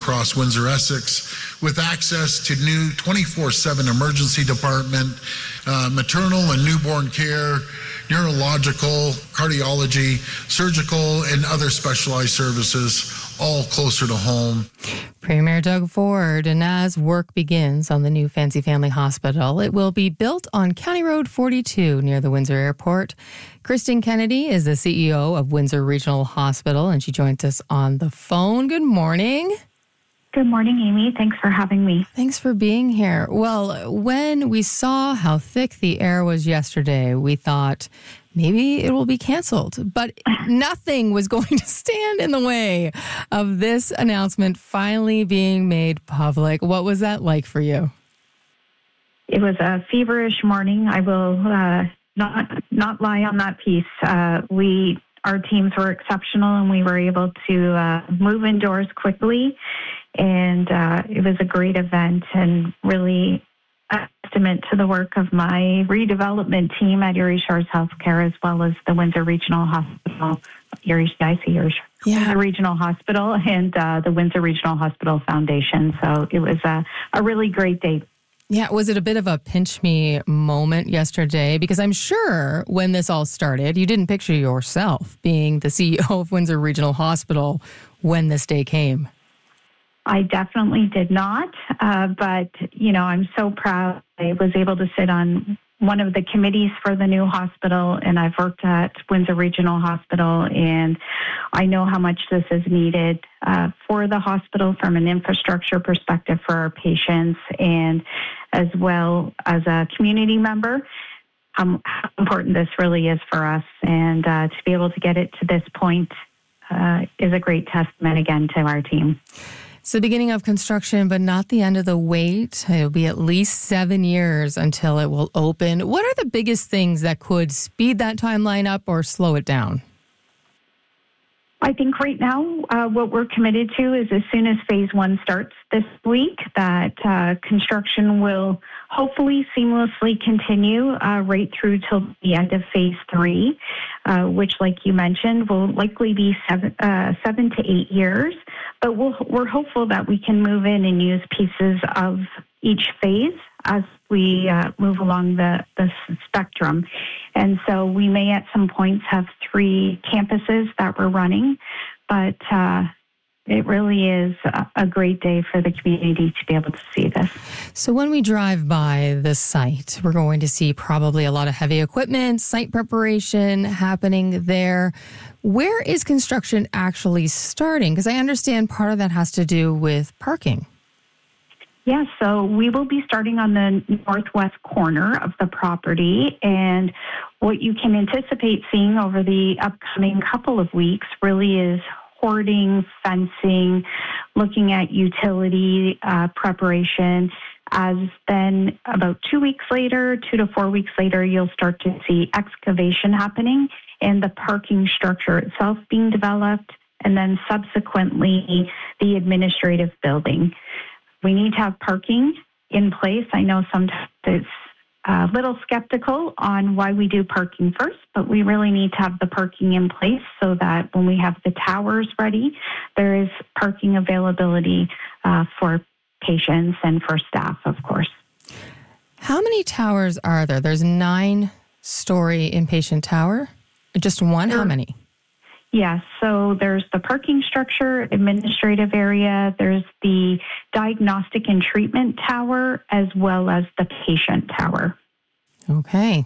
across Windsor, Essex, with access to new 24/7 emergency department, maternal and newborn care, neurological, cardiology, surgical, and other specialized services, all closer to home. Premier Doug Ford, and as work begins on the new Fancy Family Hospital, it will be built on County Road 42 near the Windsor Airport. Kristen Kennedy is the CEO of Windsor Regional Hospital, and she joins us on the phone. Good morning. Good morning, Amy. Thanks for having me. Thanks for being here. Well, when we saw how thick the air was yesterday, we thought maybe it will be canceled. But nothing was going to stand in the way of this announcement finally being made public. What was that like for you? It was a feverish morning. I will not lie on that piece. Our teams were exceptional, and we were able to move indoors quickly. And it was a great event, and really a testament to the work of my redevelopment team at Erie Shores Healthcare, as well as the Windsor Regional Hospital, Windsor Regional Hospital, and the Windsor Regional Hospital Foundation. So it was a really great day. Yeah, was it a bit of a pinch me moment yesterday? Because I'm sure when this all started, you didn't picture yourself being the CEO of Windsor Regional Hospital when this day came. I definitely did not, but, I'm so proud. I was able to sit on one of the committees for the new hospital, and I've worked at Windsor Regional Hospital, and I know how much this is needed for the hospital from an infrastructure perspective for our patients, and as well as a community member, how important this really is for us. And to be able to get it to this point is a great testament again to our team. It's the beginning of construction, but not the end of the wait. It'll be at least 7 years until it will open. What are the biggest things that could speed that timeline up or slow it down? I think right now what we're committed to is as soon as phase 1 starts this week, that construction will hopefully seamlessly continue right through till the end of phase 3, which, like you mentioned, will likely be 7 to 8 years. But we're hopeful that we can move in and use pieces of each phase as we move along the spectrum. And so we may at some points have 3 campuses that we're running, but it really is a great day for the community to be able to see this. So when we drive by the site, we're going to see probably a lot of heavy equipment, site preparation happening there. Where is construction actually starting? Because I understand part of that has to do with parking. Yeah, so we will be starting on the northwest corner of the property, and what you can anticipate seeing over the upcoming couple of weeks really is hoarding, fencing, looking at utility preparation. As then about 2 weeks later, 2 to 4 weeks later, you'll start to see excavation happening and the parking structure itself being developed, and then subsequently the administrative building. We need to have parking in place. I know sometimes it's a little skeptical on why we do parking first, but we really need to have the parking in place so that when we have the towers ready, there is parking availability for patients and for staff, of course. How many towers are there? There's 9-story inpatient tower? Just one? How many? Yes, so there's the parking structure, administrative area, there's the diagnostic and treatment tower, as well as the patient tower. Okay.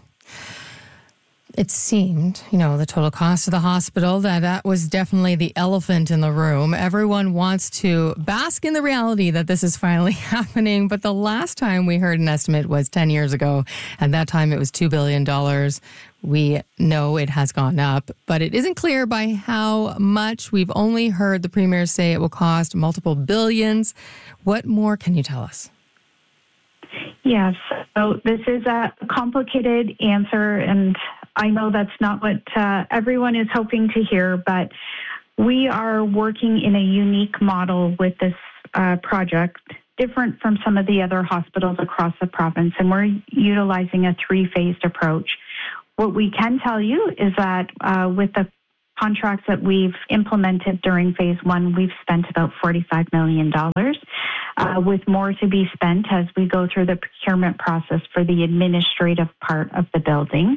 It seemed, the total cost of the hospital, that was definitely the elephant in the room. Everyone wants to bask in the reality that this is finally happening. But the last time we heard an estimate was 10 years ago. At that time, it was $2 billion. We know it has gone up, but it isn't clear by how much. We've only heard the premier say it will cost multiple billions. What more can you tell us? Yes, so this is a complicated answer, and I know that's not what everyone is hoping to hear, but we are working in a unique model with this project, different from some of the other hospitals across the province, and we're utilizing a 3-phased approach. What we can tell you is that with the contracts that we've implemented during phase one, we've spent about $45 million, with more to be spent as we go through the procurement process for the administrative part of the building.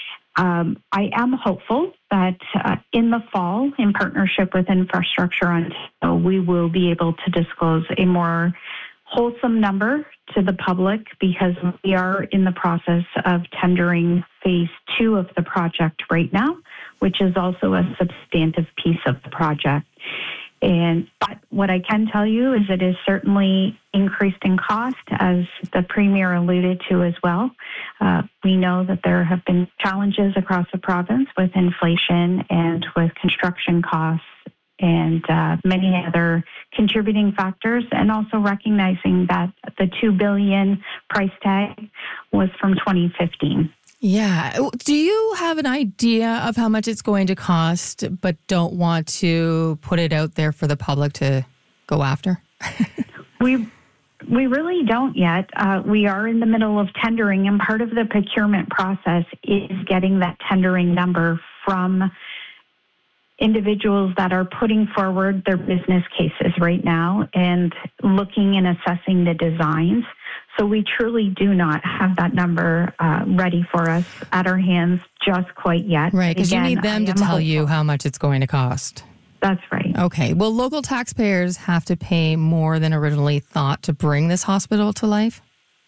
I am hopeful that in the fall, in partnership with Infrastructure Ontario, we will be able to disclose a more wholesome number to the public, because we are in the process of tendering phase two of the project right now, which is also a substantive piece of the project. But what I can tell you is it is certainly increased in cost, as the Premier alluded to as well. We know that there have been challenges across the province with inflation and with construction costs and many other contributing factors, and also recognizing that the $2 billion price tag was from 2015. Yeah. Do you have an idea of how much it's going to cost, but don't want to put it out there for the public to go after? We really don't yet. We are in the middle of tendering, and part of the procurement process is getting that tendering number from individuals that are putting forward their business cases right now and looking and assessing the designs. So we truly do not have that number ready for us at our hands just quite yet. Right, because you need them to tell you how much it's going to cost. That's right. Okay. Well, local taxpayers have to pay more than originally thought to bring this hospital to life?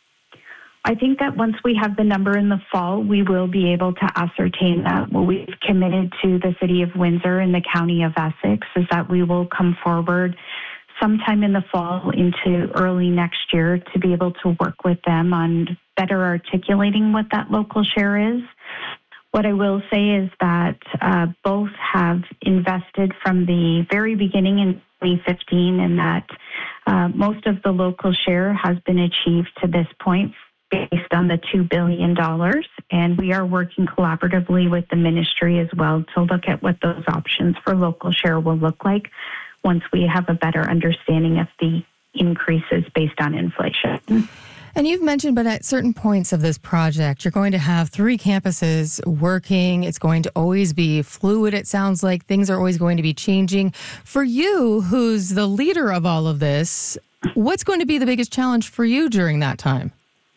I think that once we have the number in the fall, we will be able to ascertain that. What we've committed to the City of Windsor and the County of Essex is that we will come forward sometime in the fall into early next year to be able to work with them on better articulating what that local share is. What I will say is that both have invested from the very beginning in 2015, and that most of the local share has been achieved to this point based on the $2 billion. And we are working collaboratively with the ministry as well to look at what those options for local share will look like once we have a better understanding of the increases based on inflation. And you've mentioned, but at certain points of this project, you're going to have 3 campuses working. It's going to always be fluid. It sounds like things are always going to be changing. For you, who's the leader of all of this, what's going to be the biggest challenge for you during that time?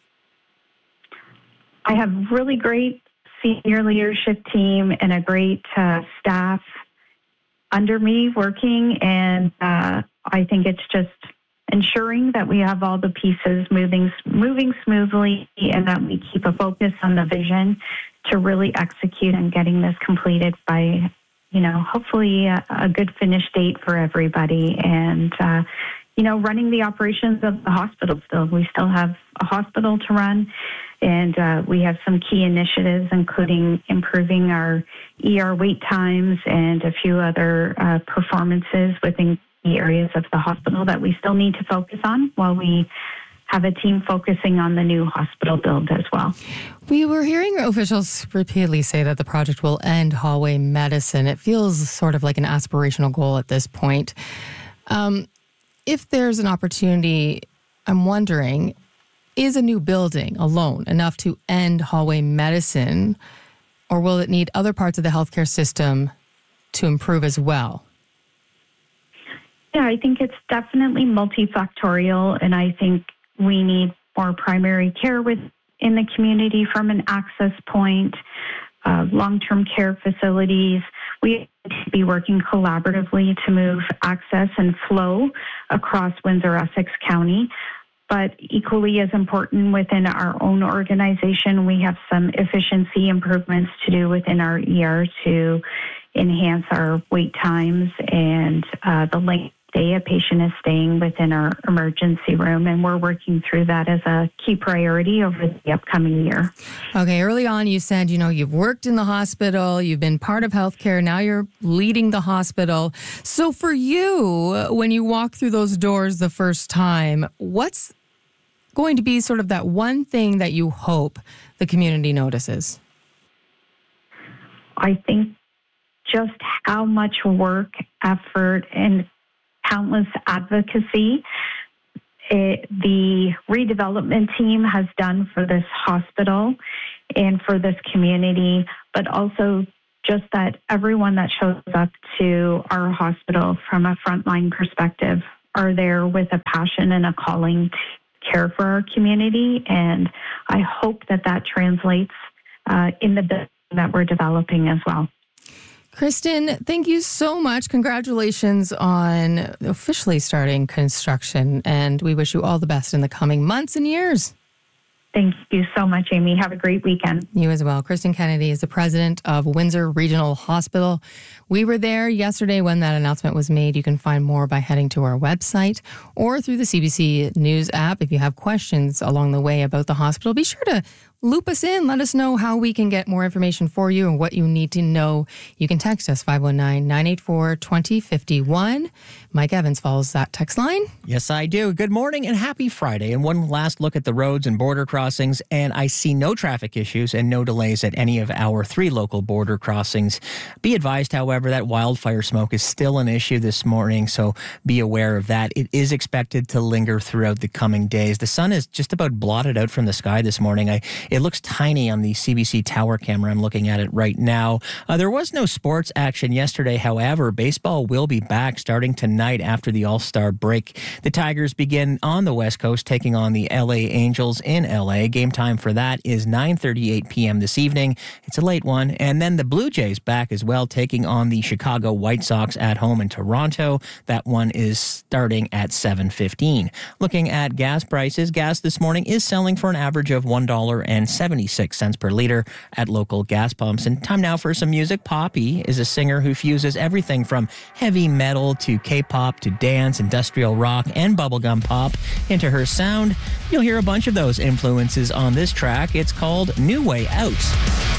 I have really great senior leadership team and a great staff under me working, and I think it's just ensuring that we have all the pieces moving smoothly, and that we keep a focus on the vision to really execute and getting this completed by, hopefully a good finish date for everybody. And running the operations of the hospital still. We still have a hospital to run, and we have some key initiatives, including improving our ER wait times and a few other performances within the areas of the hospital that we still need to focus on, while we have a team focusing on the new hospital build as well. We were hearing officials repeatedly say that the project will end hallway medicine. It feels sort of like an aspirational goal at this point. If there's an opportunity, I'm wondering, is a new building alone enough to end hallway medicine, or will it need other parts of the healthcare system to improve as well? Yeah, I think it's definitely multifactorial, and I think we need more primary care within the community from an access point, long-term care facilities. We need to be working collaboratively to move access and flow across Windsor-Essex County. But equally as important within our own organization, we have some efficiency improvements to do within our ER to enhance our wait times and the length of stay a patient is staying within our emergency room. And we're working through that as a key priority over the upcoming year. Okay, early on you said, you've worked in the hospital, you've been part of healthcare, now you're leading the hospital. So for you, when you walk through those doors the first time, what's going to be sort of that one thing that you hope the community notices? I think just how much work, effort, and countless advocacy the redevelopment team has done for this hospital and for this community, but also just that everyone that shows up to our hospital from a frontline perspective are there with a passion and a calling to care for our community. And I hope that translates in the building that we're developing as well. Kristen, thank you so much. Congratulations on officially starting construction, and we wish you all the best in the coming months and years. Thank you so much, Amy. Have a great weekend. You as well. Kristen Kennedy is the president of Windsor Regional Hospital. We were there yesterday when that announcement was made. You can find more by heading to our website or through the CBC News app. If you have questions along the way about the hospital, be sure to loop us in. Let us know how we can get more information for you and what you need to know. You can text us 519-984-2051. Mike Evans follows that text line. Yes, I do. Good morning and happy Friday. And one last look at the roads and border crossings. And I see no traffic issues and no delays at any of our 3 local border crossings. Be advised, however, that wildfire smoke is still an issue this morning. So be aware of that. It is expected to linger throughout the coming days. The sun is just about blotted out from the sky this morning. It looks tiny on the CBC tower camera. I'm looking at it right now. There was no sports action yesterday. However, baseball will be back starting tonight after the All-Star break. The Tigers begin on the West Coast, taking on the LA Angels in LA. Game time for that is 9:38 p.m. this evening. It's a late one. And then the Blue Jays back as well, taking on the Chicago White Sox at home in Toronto. That one is starting at 7:15. Looking at gas prices, gas this morning is selling for an average of $1.76 per liter at local gas pumps. And time now for some music. Poppy is a singer who fuses everything from heavy metal to K-pop to dance, industrial rock, and bubblegum pop into her sound. You'll hear a bunch of those influences on this track. It's called New Way Out.